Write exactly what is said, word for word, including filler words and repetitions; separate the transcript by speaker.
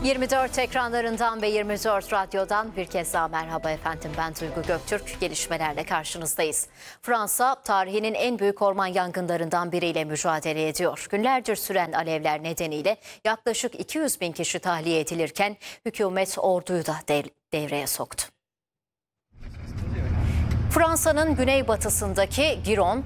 Speaker 1: yirmi dört ekranlarından ve yirmi dört radyodan bir kez daha merhaba efendim. Ben Duygu Göktürk. Gelişmelerle karşınızdayız. Fransa tarihinin en büyük orman yangınlarından biriyle mücadele ediyor. Günlerdir süren alevler nedeniyle yaklaşık iki yüz bin kişi tahliye edilirken hükümet orduyu da devreye soktu. Fransa'nın güneybatısındaki Giron,